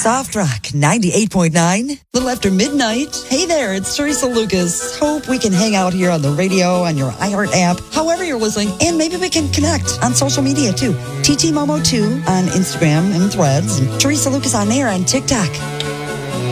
Soft Rock 98.9, little after midnight. Hey there, it's Teresa Lucas. Hope we can hang out here on the radio, on your iHeart app, however you're listening, and maybe we can connect on social media too. TT Momo 2 on Instagram and Threads, and Teresa Lucas on air on TikTok.